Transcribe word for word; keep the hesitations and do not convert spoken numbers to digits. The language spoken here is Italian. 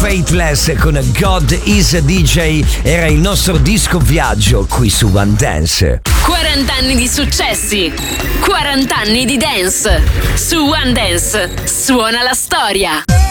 Faithless con God is a D J era il nostro disco viaggio qui su One Dance. quaranta anni di successi, quaranta anni di dance. Su One Dance suona la storia.